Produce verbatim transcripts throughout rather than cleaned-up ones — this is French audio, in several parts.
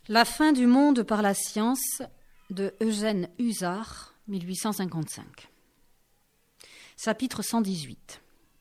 La fin du monde par la science de Eugène Husard, mille huit cent cinquante-cinq. Chapitre cent dix-huit.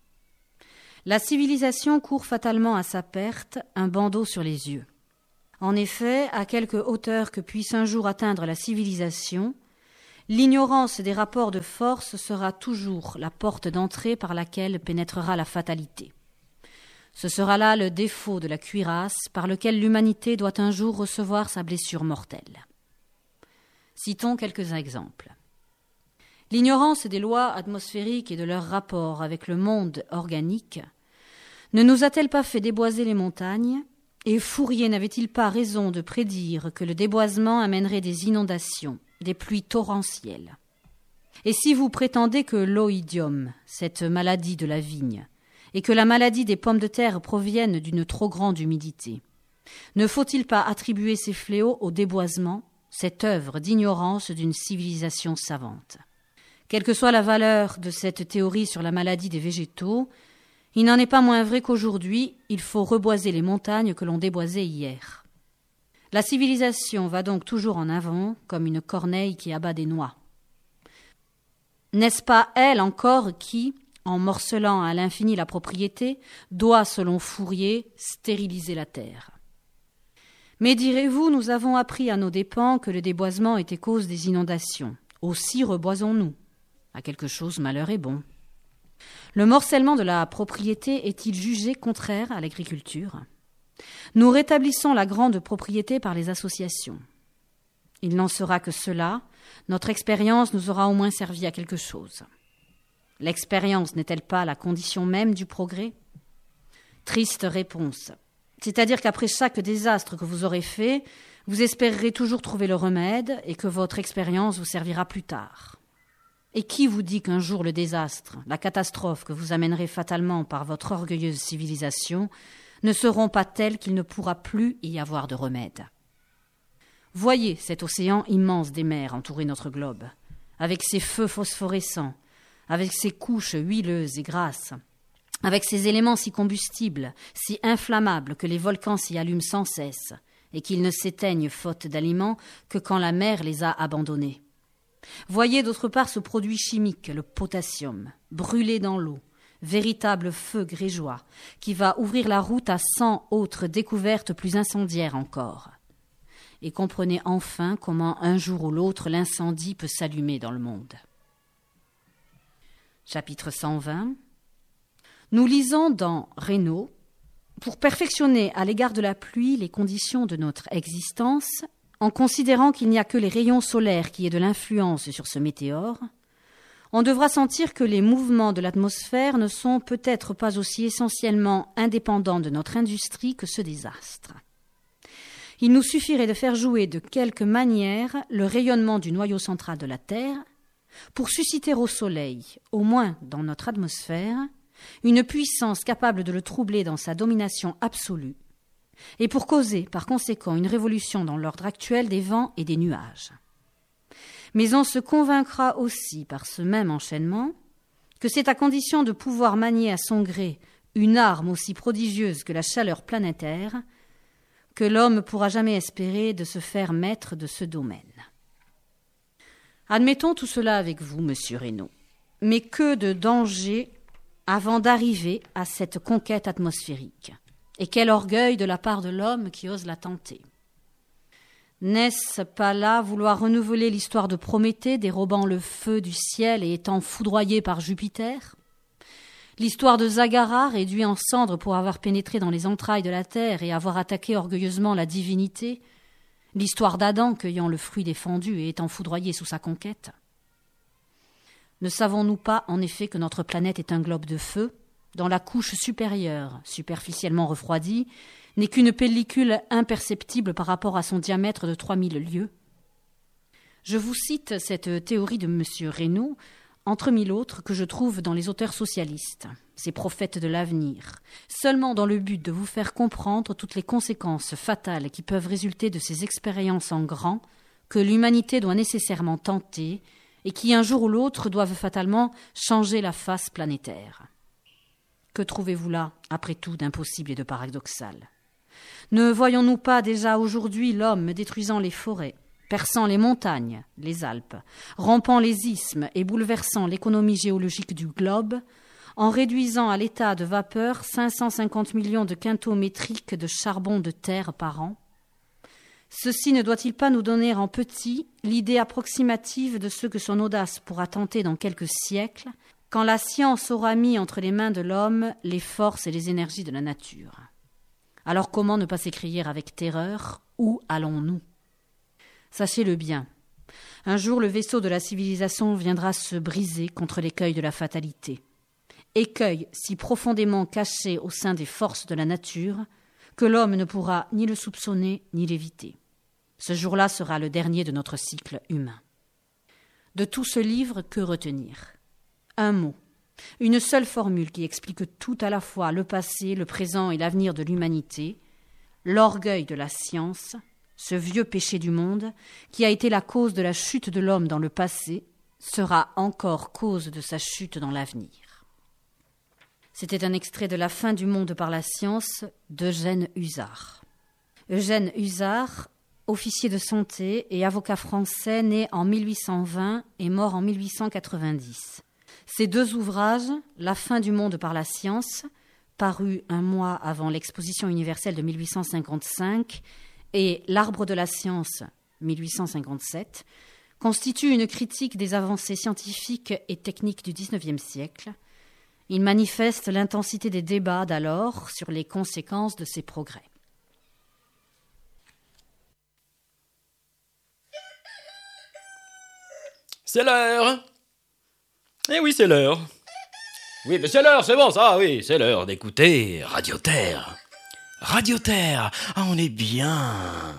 La civilisation court fatalement à sa perte, un bandeau sur les yeux. En effet, à quelque hauteur que puisse un jour atteindre la civilisation, l'ignorance des rapports de force sera toujours la porte d'entrée par laquelle pénétrera la fatalité. Ce sera là le défaut de la cuirasse par lequel l'humanité doit un jour recevoir sa blessure mortelle. Citons quelques exemples. L'ignorance des lois atmosphériques et de leur rapport avec le monde organique ne nous a-t-elle pas fait déboiser les montagnes, et Fourier n'avait-il pas raison de prédire que le déboisement amènerait des inondations, des pluies torrentielles? Et si vous prétendez que l'oïdium, cette maladie de la vigne, et que la maladie des pommes de terre proviennent d'une trop grande humidité, ne faut-il pas attribuer ces fléaux au déboisement, cette œuvre d'ignorance d'une civilisation savante? Quelle que soit la valeur de cette théorie sur la maladie des végétaux, il n'en est pas moins vrai qu'aujourd'hui, il faut reboiser les montagnes que l'on déboisait hier. La civilisation va donc toujours en avant, comme une corneille qui abat des noix. N'est-ce pas elle encore qui, en morcelant à l'infini la propriété, doit, selon Fourier, stériliser la terre? Mais direz-vous, nous avons appris à nos dépens que le déboisement était cause des inondations. Aussi reboisons-nous. À quelque chose, malheur est bon. Le morcellement de la propriété est-il jugé contraire à l'agriculture? Nous rétablissons la grande propriété par les associations. Il n'en sera que cela, notre expérience nous aura au moins servi à quelque chose. L'expérience n'est-elle pas la condition même du progrès? Triste réponse. C'est-à-dire qu'après chaque désastre que vous aurez fait, vous espérerez toujours trouver le remède et que votre expérience vous servira plus tard. Et qui vous dit qu'un jour le désastre, la catastrophe que vous amènerez fatalement par votre orgueilleuse civilisation ne seront pas telles qu'il ne pourra plus y avoir de remède? Voyez cet océan immense des mers entourer notre globe, avec ses feux phosphorescents, avec ses couches huileuses et grasses, avec ces éléments si combustibles, si inflammables que les volcans s'y allument sans cesse, et qu'ils ne s'éteignent faute d'aliments que quand la mer les a abandonnés. Voyez d'autre part ce produit chimique, le potassium, brûlé dans l'eau, véritable feu grégeois, qui va ouvrir la route à cent autres découvertes plus incendiaires encore. Et comprenez enfin comment un jour ou l'autre l'incendie peut s'allumer dans le monde. Chapitre cent vingt. Nous lisons dans Reynaud, pour perfectionner à l'égard de la pluie les conditions de notre existence, en considérant qu'il n'y a que les rayons solaires qui aient de l'influence sur ce météore, on devra sentir que les mouvements de l'atmosphère ne sont peut-être pas aussi essentiellement indépendants de notre industrie que ceux des astres. Il nous suffirait de faire jouer de quelque manière le rayonnement du noyau central de la Terre pour susciter au Soleil, au moins dans notre atmosphère, une puissance capable de le troubler dans sa domination absolue, et pour causer par conséquent une révolution dans l'ordre actuel des vents et des nuages. Mais on se convaincra aussi par ce même enchaînement que c'est à condition de pouvoir manier à son gré une arme aussi prodigieuse que la chaleur planétaire que l'homme pourra jamais espérer de se faire maître de ce domaine. Admettons tout cela avec vous, monsieur Reynaud, mais que de dangers avant d'arriver à cette conquête atmosphérique, et quel orgueil de la part de l'homme qui ose la tenter. N'est-ce pas là vouloir renouveler l'histoire de Prométhée dérobant le feu du ciel et étant foudroyé par Jupiter? L'histoire de Zagara réduit en cendres pour avoir pénétré dans les entrailles de la terre et avoir attaqué orgueilleusement la divinité? L'histoire d'Adam cueillant le fruit défendu et étant foudroyé sous sa conquête? Ne savons-nous pas, en effet, que notre planète est un globe de feu, dont la couche supérieure, superficiellement refroidie, n'est qu'une pellicule imperceptible par rapport à son diamètre de trois mille lieues? Je vous cite cette théorie de M. Reynaud, entre mille autres que je trouve dans les auteurs socialistes, ces prophètes de l'avenir, seulement dans le but de vous faire comprendre toutes les conséquences fatales qui peuvent résulter de ces expériences en grand que l'humanité doit nécessairement tenter et qui, un jour ou l'autre, doivent fatalement changer la face planétaire. Que trouvez-vous là, après tout, d'impossible et de paradoxal? Ne voyons-nous pas déjà aujourd'hui l'homme détruisant les forêts, perçant les montagnes, les Alpes, rompant les isthmes et bouleversant l'économie géologique du globe, en réduisant à l'état de vapeur cinq cent cinquante millions de quintaux métriques de charbon de terre par an? Ceci ne doit-il pas nous donner en petit l'idée approximative de ce que son audace pourra tenter dans quelques siècles, quand la science aura mis entre les mains de l'homme les forces et les énergies de la nature? Alors comment ne pas s'écrier avec terreur « Où allons-nous » Sachez-le bien, un jour le vaisseau de la civilisation viendra se briser contre l'écueil de la fatalité. Écueil si profondément caché au sein des forces de la nature que l'homme ne pourra ni le soupçonner ni l'éviter. Ce jour-là sera le dernier de notre cycle humain. De tout ce livre, que retenir? Un mot, une seule formule qui explique tout à la fois le passé, le présent et l'avenir de l'humanité, l'orgueil de la science, ce vieux péché du monde qui a été la cause de la chute de l'homme dans le passé, sera encore cause de sa chute dans l'avenir. C'était un extrait de La fin du monde par la science d'Eugène Husard. Eugène Husard, officier de santé et avocat français, né en mille huit cent vingt et mort en mille huit cent quatre-vingt-dix. Ces deux ouvrages, La fin du monde par la science, paru un mois avant l'exposition universelle de mille huit cent cinquante-cinq, et L'Arbre de la science, mille huit cent cinquante-sept, constituent une critique des avancées scientifiques et techniques du dix-neuvième siècle. Il manifeste l'intensité des débats d'alors sur les conséquences de ces progrès. C'est l'heure. Eh oui, c'est l'heure. Oui, mais c'est l'heure, c'est bon, ça, oui, c'est l'heure d'écouter Radio Terre. Radio Terre, ah, on est bien.